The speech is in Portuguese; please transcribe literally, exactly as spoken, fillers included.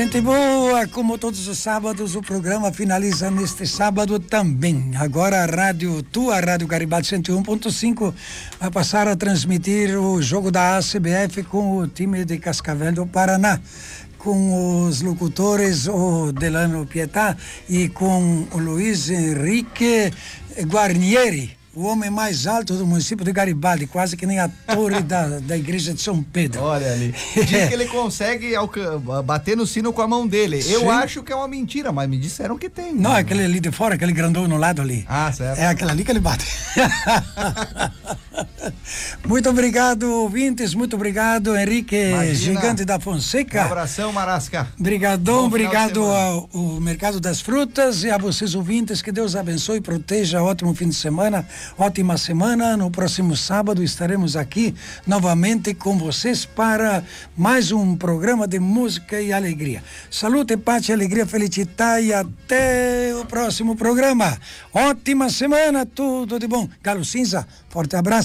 Gente boa, como todos os sábados, o programa finaliza neste sábado também. Agora a rádio, tua Rádio Garibaldi cento e um ponto cinco vai passar a transmitir o jogo da A C B F com o time de Cascavel do Paraná, com os locutores o Delano Pietà e com o Luiz Henrique Guarnieri, o homem mais alto do município de Garibaldi, quase que nem a torre da, da igreja de São Pedro. Olha ali. Diz que ele consegue alca- bater no sino com a mão dele. Eu Sim. acho que é uma mentira, mas me disseram que tem. Não, é aquele ali de fora, aquele grandão no lado ali. Ah, certo. É aquele ali que ele bate. Muito obrigado, ouvintes. Muito obrigado, Henrique Imagina. Gigante da Um Fonseca. abração, Marasca. Obrigadão, Bom final de obrigado semana. ao, ao Mercado das Frutas e a vocês ouvintes, que Deus abençoe e proteja. Ótimo fim de semana, ótima semana. No próximo sábado estaremos aqui novamente com vocês para mais um programa de música e alegria. Saúde, paz, alegria, felicidade e até o próximo programa. Ótima semana, tudo de bom. Galo Cinza, forte abraço.